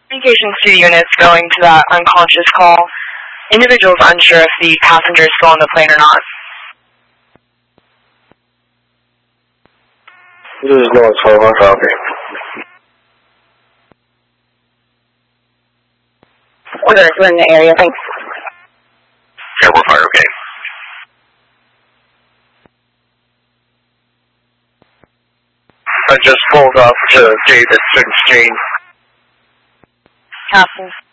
Communications to units going to that unconscious call. Individuals unsure if the passenger is still on the plane or not. This is North 12, I'm copy. We're in the area, thanks. Yeah, we're fire, okay. I just pulled up to Davis Exchange. Copy.